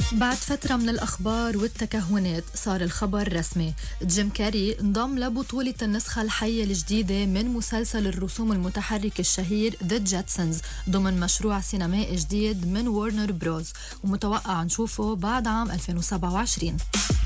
بعد فترة من الأخبار والتكهنات صار الخبر رسمي. جيم كاري انضم لبطولة النسخة الحية الجديدة من مسلسل الرسوم المتحرك الشهير The Jetsons ضمن مشروع سينمائي جديد من وارنر بروز، ومتوقع نشوفه بعد عام 2027.